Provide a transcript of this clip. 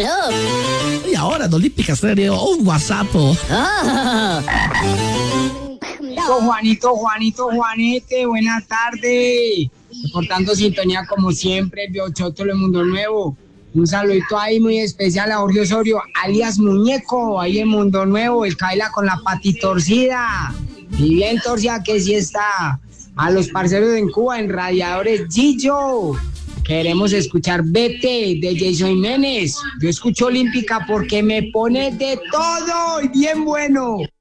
Y ahora en Olímpica Estéreo, un WhatsApp. Juanete, buenas tardes. Reportando sintonía como siempre, el Biochoto de Mundo Nuevo. Un saludito ahí muy especial a Jorge Osorio, alias Muñeco, ahí en Mundo Nuevo, el Kaila con la pati torcida. Y bien torcida que sí está. A los parceros en Cuba, en Radiadores Gillo. Queremos escuchar Vete de Jason Jiménez. Yo escucho Olímpica porque me pone de todo y bien bueno.